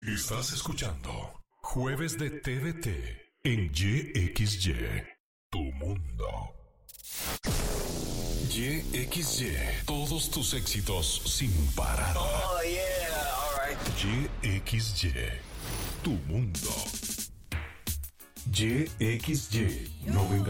Estás escuchando Jueves de TVT en YXY, tu mundo. YXY, todos tus éxitos sin parar. Oh, yeah, alright. YXY, tu mundo. YXY 90.